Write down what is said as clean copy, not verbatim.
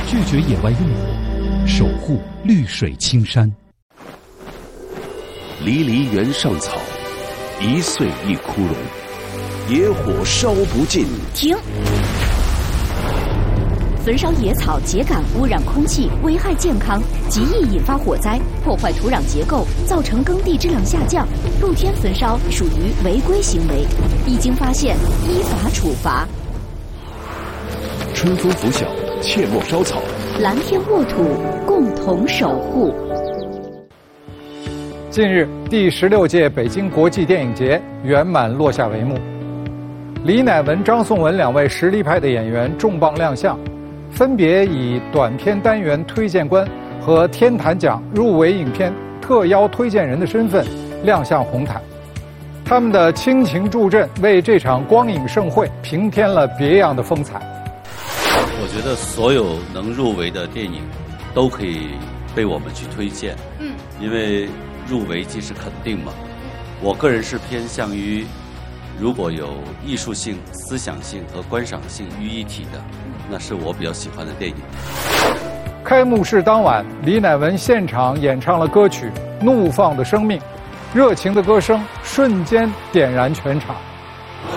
拒绝野外用火，守护绿水青山。 离离原上草，一岁一枯荣。野火烧不尽。 停！焚烧野草秸秆污染空气，危害健康，极易引发火灾，破坏土壤结构，造成耕地质量下降。露天焚烧属于违规行为，一经发现依法处罚。 春风拂晓，切莫烧草。 蓝天沃土，共同守护。 近日，第16届北京国际电影节圆满落下帷幕。李乃文、张颂文两位实力派的演员重磅亮相，分别以短片单元推荐官和天坛奖入围影片特邀推荐人的身份亮相红毯。他们的倾情助阵，为这场光影盛会平添了别样的风采。 我觉得所有能入围的电影都可以被我们去推荐，因为入围即是肯定嘛。我个人是偏向于，如果有艺术性、思想性和观赏性于一体的，那是我比较喜欢的电影。 开幕式当晚，李乃文现场演唱了歌曲《怒放的生命》，热情的歌声瞬间点燃全场。